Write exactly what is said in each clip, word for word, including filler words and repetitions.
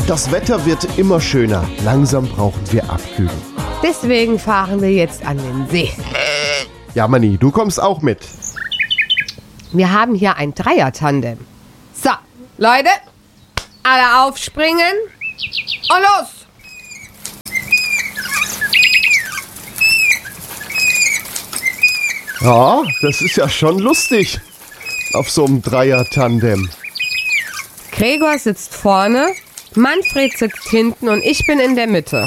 Das Wetter wird immer schöner. Langsam brauchen wir Abkühlung. Deswegen fahren wir jetzt an den See. Ja, Manni, du kommst auch mit. Wir haben hier ein Dreier-Tandem. So, Leute, alle aufspringen und los! Ja, das ist ja schon lustig. Auf so einem Dreier-Tandem. Gregor sitzt vorne, Manfred sitzt hinten und ich bin in der Mitte.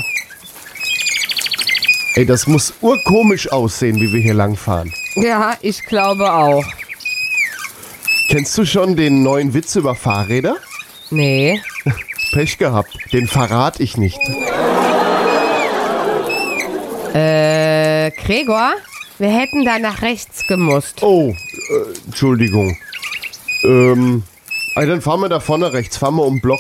Ey, das muss urkomisch aussehen, wie wir hier langfahren. Ja, ich glaube auch. Kennst du schon den neuen Witz über Fahrräder? Nee. Pech gehabt, den verrate ich nicht. Äh, Gregor, wir hätten da nach rechts gemusst. Oh, äh, Entschuldigung. Ähm, also dann fahren wir da vorne rechts, fahren wir um den Block.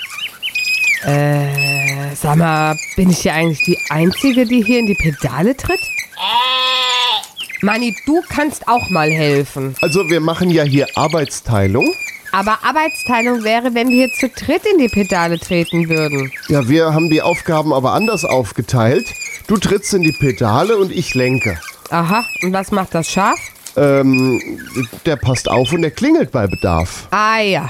Äh, sag mal, bin ich hier eigentlich die Einzige, die hier in die Pedale tritt? Manni, du kannst auch mal helfen. Also wir machen ja hier Arbeitsteilung. Aber Arbeitsteilung wäre, wenn wir hier zu dritt in die Pedale treten würden. Ja, wir haben die Aufgaben aber anders aufgeteilt. Du trittst in die Pedale und ich lenke. Aha, und was macht das Schaf? Ähm, der passt auf und der klingelt bei Bedarf. Ah ja.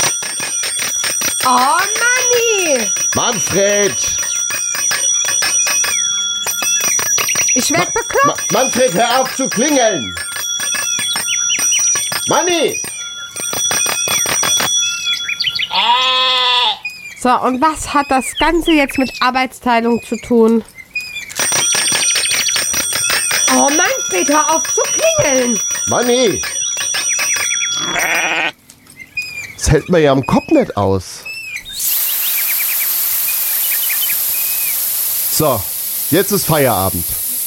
Oh, Manni! Manfred! Ich werd Ma bekloppt. Ma Manfred, hör auf zu klingeln! Manni! So, und was hat das Ganze jetzt mit Arbeitsteilung zu tun? Oh, Manfred, hör auf zu klingeln! Manni! Das hält man ja am Kopf nicht aus. So, jetzt ist Feierabend.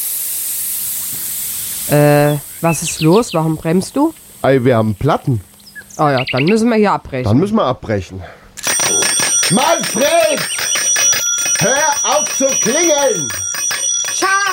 Äh, was ist los? Warum bremst du? Ey, wir haben Platten. Oh ja, dann müssen wir hier abbrechen. Dann müssen wir abbrechen. Manfred! Hör auf zu klingeln! Schaf,